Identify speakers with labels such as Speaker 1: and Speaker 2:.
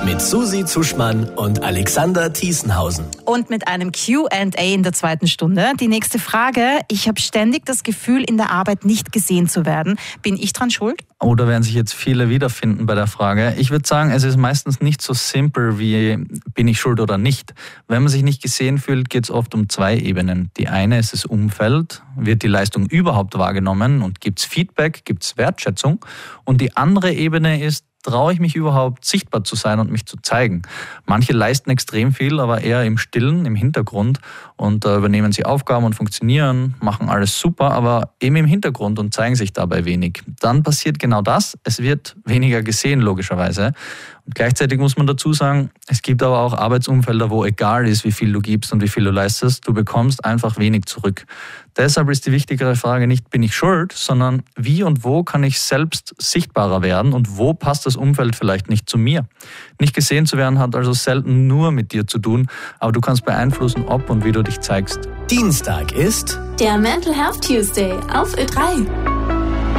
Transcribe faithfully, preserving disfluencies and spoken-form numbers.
Speaker 1: mit Susi Zuschmann und Alexander Thiesenhausen.
Speaker 2: Und mit einem Q and A in der zweiten Stunde. Die nächste Frage: Ich habe ständig das Gefühl, in der Arbeit nicht gesehen zu werden. Bin ich dran schuld?
Speaker 3: Oder werden sich jetzt viele wiederfinden bei der Frage? Ich würde sagen, es ist meistens nicht so simpel wie bin ich schuld oder nicht. Wenn man sich nicht gesehen fühlt, geht es oft um zwei Ebenen. Die eine ist das Umfeld. Wird die Leistung überhaupt wahrgenommen und gibt es Feedback, gibt es Wertschätzung? Und die andere Ebene ist, traue ich mich überhaupt, sichtbar zu sein und mich zu zeigen? Manche leisten extrem viel, aber eher im Stillen, im Hintergrund und äh, übernehmen sie Aufgaben und funktionieren, machen alles super, aber eben im Hintergrund und zeigen sich dabei wenig. Dann passiert genau das, es wird weniger gesehen, logischerweise. Und gleichzeitig muss man dazu sagen, es gibt aber auch Arbeitsumfelder, wo egal ist, wie viel du gibst und wie viel du leistest, du bekommst einfach wenig zurück. Deshalb ist die wichtigere Frage nicht, bin ich schuld, sondern wie und wo kann ich selbst sichtbarer werden und wo passt das Umfeld vielleicht nicht zu mir. Nicht gesehen zu werden hat also selten nur mit dir zu tun, aber du kannst beeinflussen, ob und wie du dich zeigst.
Speaker 1: Dienstag ist
Speaker 4: der Mental Health Tuesday auf Ö drei.